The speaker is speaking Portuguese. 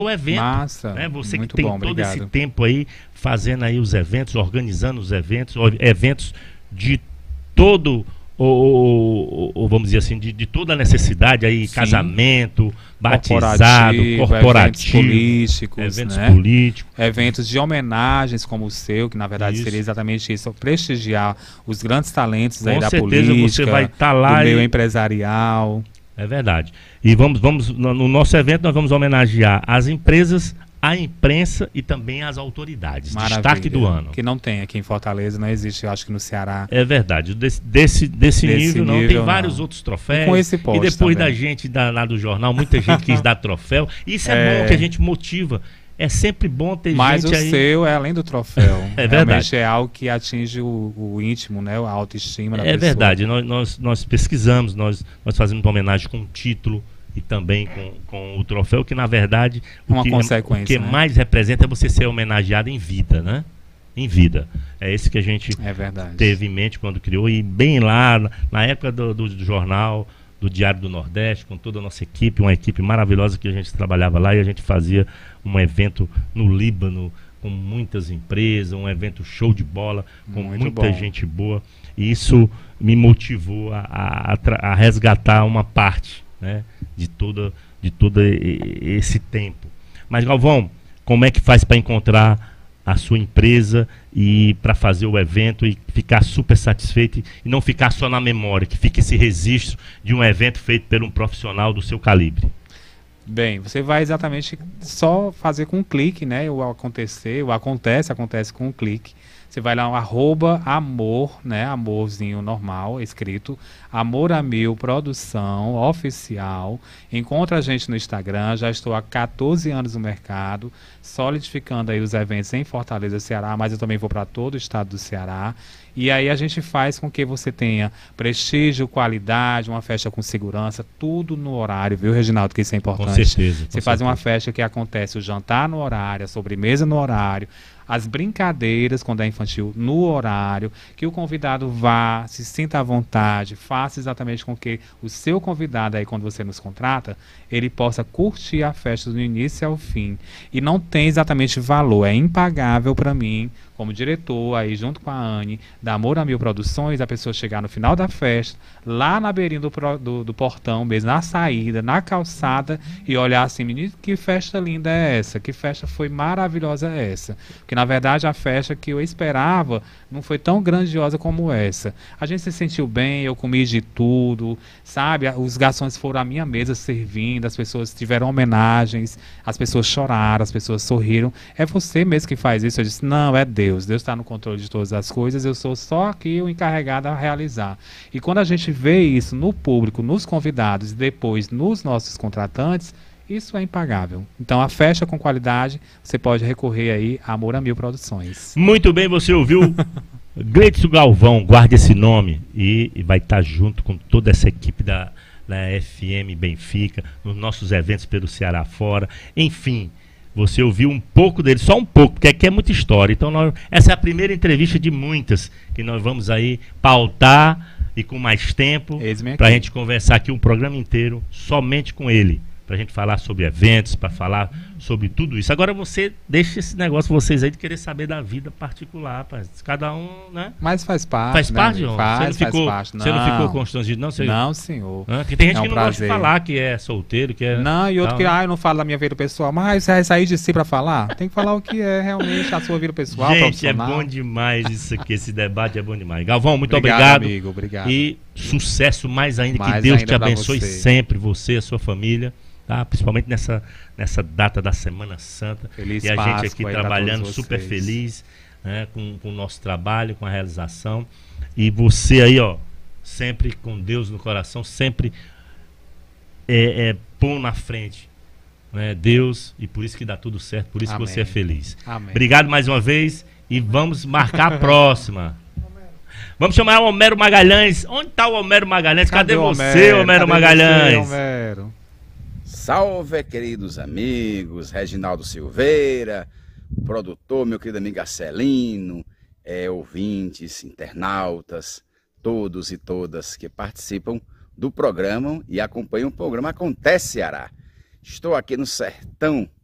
o evento. Massa, Né? Você muito que tem bom, todo obrigado. esse tempo aí fazendo aí os eventos, organizando os eventos, eventos de todo vamos dizer assim, de toda a necessidade aí, Sim. Casamento, batizado, corporativo, eventos né? Políticos, eventos de homenagens como o seu, que na verdade seria exatamente isso, prestigiar os grandes talentos aí da política, você vai estar lá do meio empresarial. É verdade. E vamos no nosso evento nós vamos homenagear as empresas, a imprensa e também as autoridades. Maravilha. Destaque do ano. Que não tem aqui em Fortaleza, não existe, eu acho que no Ceará. É verdade. Desse nível não. Tem vários outros troféus. E com esse e depois também. da gente lá do jornal, muita gente quis dar troféu. Isso é bom, que a gente motiva. É sempre bom ter Mas gente aí... Mas o seu é além do troféu. É verdade. Realmente é algo que atinge o íntimo, né? A autoestima da pessoa. É verdade. Nós pesquisamos, nós fazemos uma homenagem com o título e também com o troféu, que na verdade uma consequência, o que mais representa é você ser homenageado em vida, né? Em vida. É esse que a gente teve em mente quando criou, e bem lá, na época do jornal, do Diário do Nordeste, com toda a nossa equipe, uma equipe maravilhosa que a gente trabalhava lá, e a gente fazia um evento no Líbano, com muitas empresas, um evento show de bola, com muita gente boa, e isso me motivou a resgatar uma parte, né, de todo esse tempo. Mas, Galvão, como é que faz para encontrar a sua empresa e para fazer o evento e ficar super satisfeito e não ficar só na memória, que fique esse registro de um evento feito por um profissional do seu calibre? Bem, você vai exatamente só fazer com um clique, né? Acontece com um clique. Você vai lá no @amor, né? Amorzinho normal, escrito. Amor a Mil Produção Oficial. Encontra a gente no Instagram. Já estou há 14 anos no mercado, solidificando aí os eventos em Fortaleza, Ceará, mas eu também vou para todo o estado do Ceará. E aí a gente faz com que você tenha prestígio, qualidade, uma festa com segurança, tudo no horário, viu, Reginaldo, que isso é importante. Com certeza. Você faz uma festa que acontece o jantar no horário, a sobremesa no horário, as brincadeiras, quando é infantil, no horário, que o convidado vá, se sinta à vontade, faça exatamente com que o seu convidado aí, quando você nos contrata, ele possa curtir a festa do início ao fim. E não tem exatamente valor, é impagável para mim, como diretor, aí junto com a Anne, da Amor a Mil Produções, a pessoa chegar no final da festa, lá na beirinha do portão mesmo, na saída, na calçada, e olhar assim, menino, que festa linda é essa? Que festa foi maravilhosa é essa? Porque na verdade a festa que eu esperava não foi tão grandiosa como essa. A gente se sentiu bem, eu comi de tudo, sabe? Os garçons foram à minha mesa servindo, as pessoas tiveram homenagens, as pessoas choraram, as pessoas sorriram. É você mesmo que faz isso? Eu disse, não, é Deus. Deus está no controle de todas as coisas, eu sou só aqui o encarregado a realizar. E quando a gente vê isso no público, nos convidados e depois nos nossos contratantes, isso é impagável. Então a festa com qualidade, você pode recorrer aí a Amor a Mil Produções. Muito bem, você ouviu Gleidson Galvão, guarde esse nome, e vai estar junto com toda essa equipe da FM Benfica, nos nossos eventos pelo Ceará fora, enfim. Você ouviu um pouco dele, só um pouco, porque aqui é muita história. Então, essa é a primeira entrevista de muitas que nós vamos aí pautar e com mais tempo para a gente conversar aqui um programa inteiro somente com ele. Para a gente falar sobre eventos, para falar sobre tudo isso. Agora você deixa esse negócio, vocês aí, de querer saber da vida particular, rapaz. Cada um, né? Mas faz parte. Faz parte, né? João? Faz você parte. Não ficou constrangido, não? Não, senhor. Que tem gente que não gosta de falar que é solteiro, que é... Não, e outro que, eu não falo da minha vida pessoal. Mas você vai sair de si para falar? Tem que falar o que é realmente a sua vida pessoal, gente, profissional. É bom demais isso aqui, esse debate é bom demais. Galvão, muito obrigado. Amigo, obrigado. E sucesso mais ainda, que Deus te abençoe sempre, você e a sua família. Tá? Principalmente nessa data da Semana Santa. Feliz e a Páscoa gente aqui trabalhando super feliz, né, com o nosso trabalho, com a realização. E você aí, ó, sempre com Deus no coração, sempre pôr na frente, né, Deus, e por isso que dá tudo certo, por isso que você é feliz. Amém. Obrigado mais uma vez e vamos marcar a próxima. Vamos chamar o Homero Magalhães. Onde está o Homero Magalhães? Cadê você, Homero Magalhães? Você, Homero? Salve, queridos amigos, Reginaldo Silveira, produtor, meu querido amigo Arcelino, ouvintes, internautas, todos e todas que participam do programa e acompanham o programa Acontece Ceará. Estou aqui no sertão